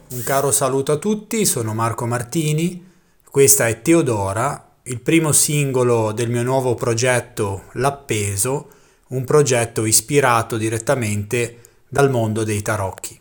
Un caro saluto a tutti, sono Marco Martini, questa è Teodora, il primo singolo del mio nuovo progetto L'Appeso, un progetto ispirato direttamente dal mondo dei tarocchi.